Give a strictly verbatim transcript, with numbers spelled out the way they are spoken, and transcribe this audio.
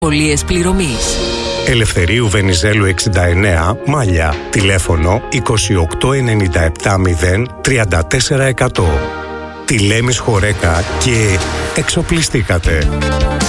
Πολίες πληρωμής. Ελευθερίου Βενιζέλου εξήντα εννέα, Μάλια. Τηλέφωνο είκοσι οκτώ ενενήντα επτά μηδέν τριάντα τέσσερα εκατό. Τηλέμης Χορέκα και εξοπλιστήκατε.